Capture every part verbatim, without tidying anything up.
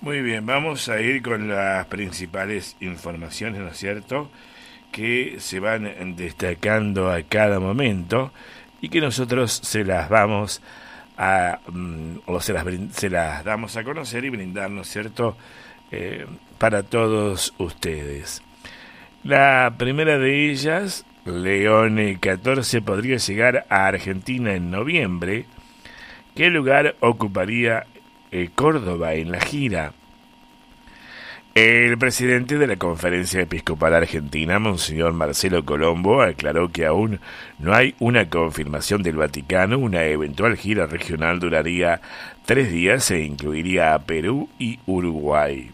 Muy bien, vamos a ir con las principales informaciones, ¿no es cierto?, que se van destacando a cada momento y que nosotros se las vamos a, mm, o se las, brin- se las damos a conocer y brindar, ¿no es cierto?, Eh, para todos ustedes. La primera de ellas, León catorce, podría llegar a Argentina en noviembre. ¿Qué lugar ocuparía eh, Córdoba en la gira? El presidente de la Conferencia Episcopal Argentina, Monseñor Marcelo Colombo, aclaró que aún no hay una confirmación del Vaticano. Una eventual gira regional duraría tres días e incluiría a Perú y Uruguay.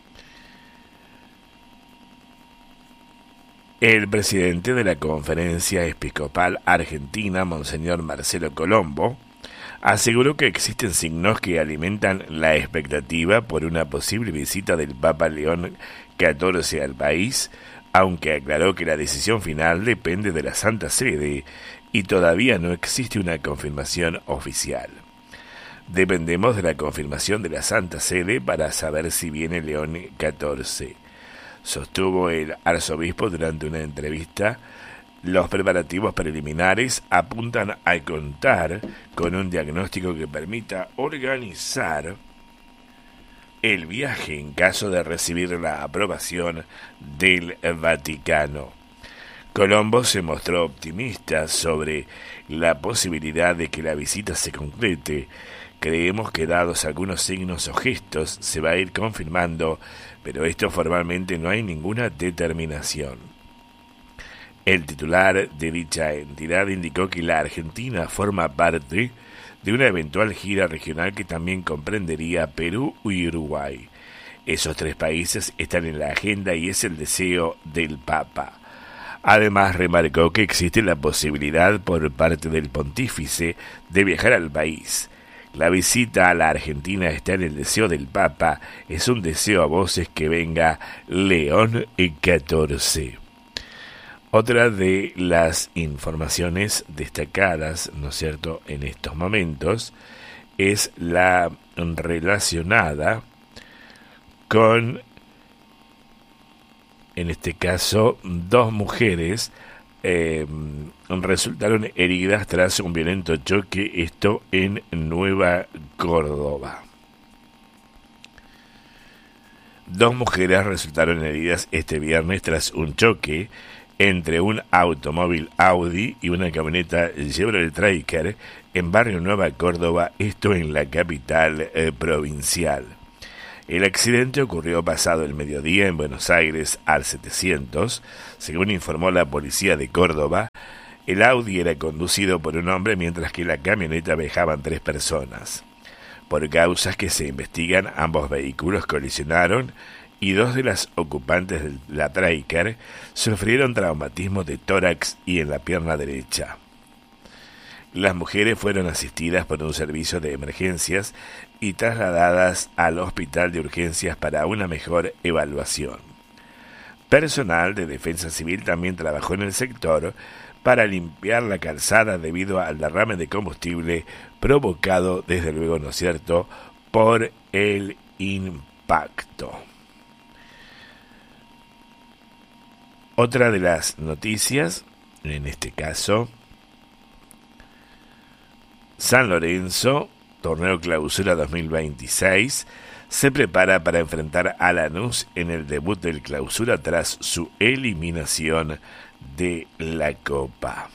El presidente de la Conferencia Episcopal Argentina, Monseñor Marcelo Colombo, aseguró que existen signos que alimentan la expectativa por una posible visita del Papa León catorce al país, aunque aclaró que la decisión final depende de la Santa Sede y todavía no existe una confirmación oficial. Dependemos de la confirmación de la Santa Sede para saber si viene León catorce, sostuvo el arzobispo durante una entrevista. Los preparativos preliminares apuntan a contar con un diagnóstico que permita organizar el viaje en caso de recibir la aprobación del Vaticano. Colombo se mostró optimista sobre la posibilidad de que la visita se concrete. Creemos que dados algunos signos o gestos se va a ir confirmando, pero esto formalmente no hay ninguna determinación. El titular de dicha entidad indicó que la Argentina forma parte de una eventual gira regional que también comprendería Perú y Uruguay. Esos tres países están en la agenda y es el deseo del Papa. Además, remarcó que existe la posibilidad por parte del pontífice de viajar al país. La visita a la Argentina está en el deseo del Papa. Es un deseo a voces que venga León catorce. Otra de las informaciones destacadas, ¿no es cierto?, en estos momentos, es la relacionada con, en este caso, dos mujeres eh, resultaron heridas tras un violento choque, esto en Nueva Córdoba. Dos mujeres resultaron heridas este viernes tras un choque entre un automóvil Audi y una camioneta Chevrolet Tracker en barrio Nueva Córdoba, esto en la capital eh, provincial. El accidente ocurrió pasado el mediodía en Buenos Aires al setecientos, según informó la policía de Córdoba. El Audi era conducido por un hombre mientras que la camioneta viajaban tres personas. Por causas que se investigan, ambos vehículos colisionaron y dos de las ocupantes de la Tracker sufrieron traumatismos de tórax y en la pierna derecha. Las mujeres fueron asistidas por un servicio de emergencias y trasladadas al hospital de urgencias para una mejor evaluación. Personal de Defensa Civil también trabajó en el sector para limpiar la calzada debido al derrame de combustible provocado, desde luego, ¿no es cierto?, por el impacto. Otra de las noticias, en este caso, San Lorenzo, torneo clausura dos mil veintiséis, se prepara para enfrentar a Lanús en el debut del clausura tras su eliminación de la Copa.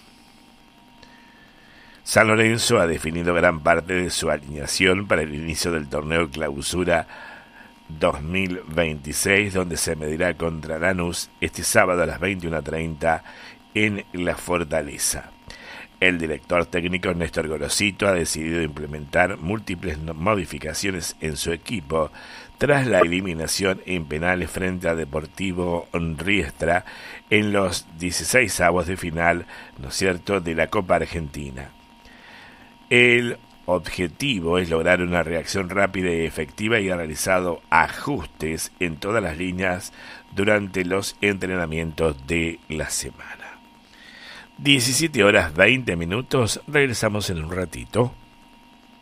San Lorenzo ha definido gran parte de su alineación para el inicio del torneo clausura dos mil veintiséis, donde se medirá contra Lanús este sábado a las veintiuna treinta en La Fortaleza. El director técnico Néstor Gorosito ha decidido implementar múltiples modificaciones en su equipo tras la eliminación en penales frente a Deportivo Riestra en los dieciseisavos de final, ¿no es cierto?, de la Copa Argentina. El objetivo es lograr una reacción rápida y efectiva y ha realizado ajustes en todas las líneas durante los entrenamientos de la semana. diecisiete horas veinte minutos, regresamos en un ratito.